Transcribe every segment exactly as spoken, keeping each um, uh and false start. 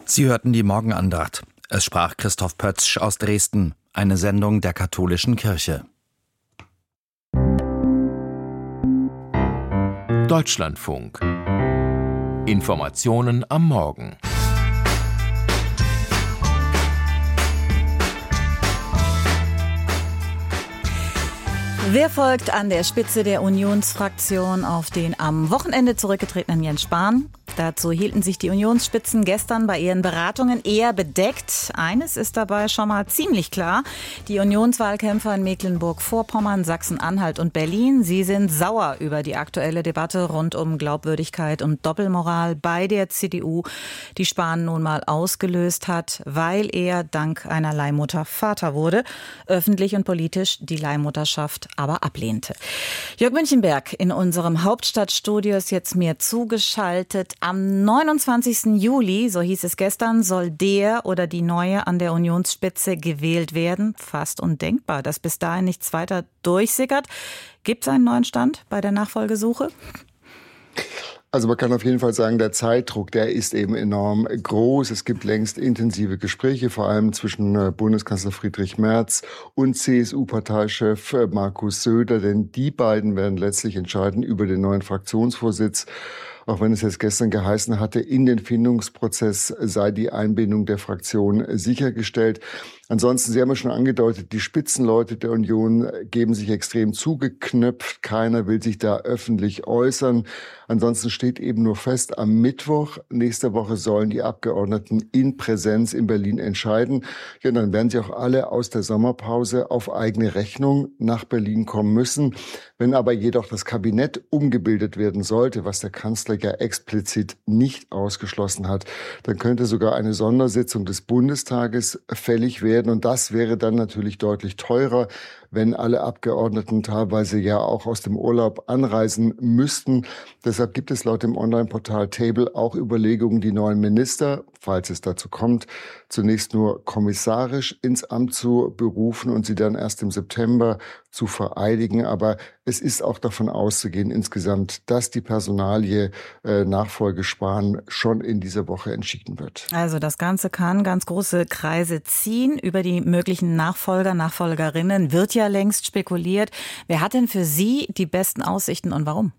Sie hörten die Morgenandacht. Es sprach Christoph Pötzsch aus Dresden, eine Sendung der katholischen Kirche. Deutschlandfunk. Informationen am Morgen. Wer folgt an der Spitze der Unionsfraktion auf den am Wochenende zurückgetretenen Jens Spahn? Dazu hielten sich die Unionsspitzen gestern bei ihren Beratungen eher bedeckt. Eines ist dabei schon mal ziemlich klar. Die Unionswahlkämpfer in Mecklenburg-Vorpommern, Sachsen-Anhalt und Berlin, sie sind sauer über die aktuelle Debatte rund um Glaubwürdigkeit und Doppelmoral bei der C D U, die Spahn nun mal ausgelöst hat, weil er dank einer Leihmutter Vater wurde, öffentlich und politisch die Leihmutterschaft aber ablehnte. Jörg Münchenberg in unserem Hauptstadtstudio ist jetzt mir zugeschaltet. Am neunundzwanzigsten Juli, so hieß es gestern, soll der oder die Neue an der Unionsspitze gewählt werden. Fast undenkbar, dass bis dahin nichts weiter durchsickert. Gibt es einen neuen Stand bei der Nachfolgesuche? Also man kann auf jeden Fall sagen, der Zeitdruck, der ist eben enorm groß. Es gibt längst intensive Gespräche, vor allem zwischen Bundeskanzler Friedrich Merz und C S U-Parteichef Markus Söder, denn die beiden werden letztlich entscheiden über den neuen Fraktionsvorsitz. Auch wenn es jetzt gestern geheißen hatte, in den Findungsprozess sei die Einbindung der Fraktion sichergestellt. Ansonsten, Sie haben ja schon angedeutet, die Spitzenleute der Union geben sich extrem zugeknöpft. Keiner will sich da öffentlich äußern. Ansonsten steht eben nur fest, am Mittwoch nächste Woche sollen die Abgeordneten in Präsenz in Berlin entscheiden. Ja, dann werden sie auch alle aus der Sommerpause auf eigene Rechnung nach Berlin kommen müssen. Wenn aber jedoch das Kabinett umgebildet werden sollte, was der Kanzler ja explizit nicht ausgeschlossen hat, dann könnte sogar eine Sondersitzung des Bundestages fällig werden. Und das wäre dann natürlich deutlich teurer, wenn alle Abgeordneten teilweise ja auch aus dem Urlaub anreisen müssten. Deshalb gibt es laut dem Online-Portal Table auch Überlegungen, die neuen Minister, falls es dazu kommt, zunächst nur kommissarisch ins Amt zu berufen und sie dann erst im September zu vereidigen. Aber es ist auch davon auszugehen insgesamt, dass die Personalie äh, Nachfolge Spahn schon in dieser Woche entschieden wird. Also das Ganze kann ganz große Kreise ziehen. Über die möglichen Nachfolger, Nachfolgerinnen wird ja längst spekuliert. Wer hat denn für Sie die besten Aussichten und warum?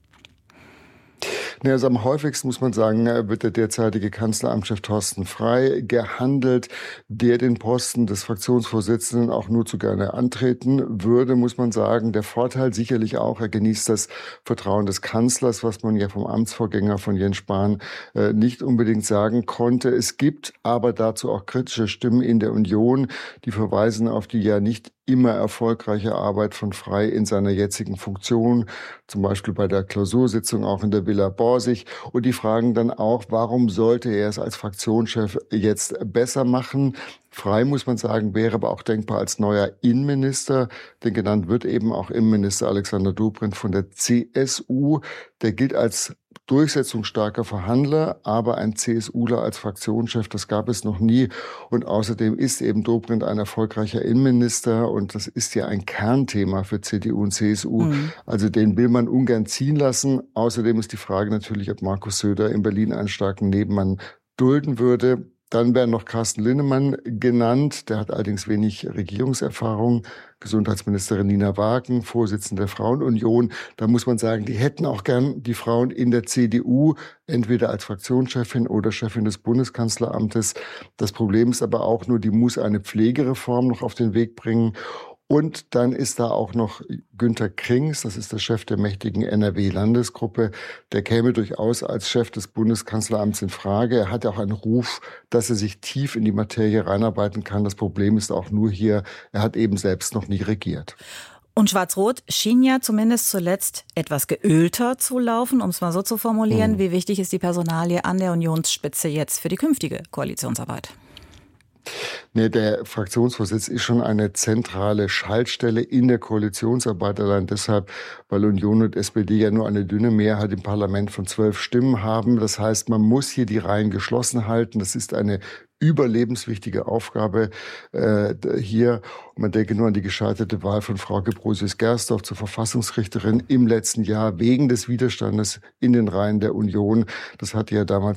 Ja, also am häufigsten, muss man sagen, wird der derzeitige Kanzleramtschef Thorsten Frey gehandelt, der den Posten des Fraktionsvorsitzenden auch nur zu gerne antreten würde, muss man sagen. Der Vorteil sicherlich auch, er genießt das Vertrauen des Kanzlers, was man ja vom Amtsvorgänger von Jens Spahn äh, nicht unbedingt sagen konnte. Es gibt aber dazu auch kritische Stimmen in der Union, die verweisen auf die ja nicht immer erfolgreiche Arbeit von Frey in seiner jetzigen Funktion, zum Beispiel bei der Klausursitzung auch in der Villa Borsig. Und die fragen dann auch, warum sollte er es als Fraktionschef jetzt besser machen? Frey, muss man sagen, wäre aber auch denkbar als neuer Innenminister, denn genannt wird eben auch Innenminister Alexander Dobrindt von der C S U. Der gilt als durchsetzungsstarker Verhandler, aber ein CSUler als Fraktionschef, das gab es noch nie. Und außerdem ist eben Dobrindt ein erfolgreicher Innenminister und das ist ja ein Kernthema für C D U und C S U. Mhm. Also den will man ungern ziehen lassen. Außerdem ist die Frage natürlich, ob Markus Söder in Berlin einen starken Nebenmann dulden würde. Dann werden noch Carsten Linnemann genannt. Der hat allerdings wenig Regierungserfahrung. Gesundheitsministerin Nina Wagen, Vorsitzende der Frauenunion. Da muss man sagen, die hätten auch gern die Frauen in der C D U, entweder als Fraktionschefin oder Chefin des Bundeskanzleramtes. Das Problem ist aber auch nur, die muss eine Pflegereform noch auf den Weg bringen. Und dann ist da auch noch Günter Krings, das ist der Chef der mächtigen N R W-Landesgruppe. Der käme durchaus als Chef des Bundeskanzleramts in Frage. Er hat ja auch einen Ruf, dass er sich tief in die Materie reinarbeiten kann. Das Problem ist auch nur hier, er hat eben selbst noch nie regiert. Und Schwarz-Rot schien ja zumindest zuletzt etwas geölter zu laufen, um es mal so zu formulieren. Hm. Wie wichtig ist die Personalie an der Unionsspitze jetzt für die künftige Koalitionsarbeit? Nee, der Fraktionsvorsitz ist schon eine zentrale Schaltstelle in der Koalitionsarbeit, allein deshalb, weil Union und S P D ja nur eine dünne Mehrheit im Parlament von zwölf Stimmen haben. Das heißt, man muss hier die Reihen geschlossen halten. Das ist eine überlebenswichtige Aufgabe äh, hier. Und man denke nur an die gescheiterte Wahl von Frau Brosius-Gersdorf zur Verfassungsrichterin im letzten Jahr wegen des Widerstandes in den Reihen der Union. Das hatte ja damals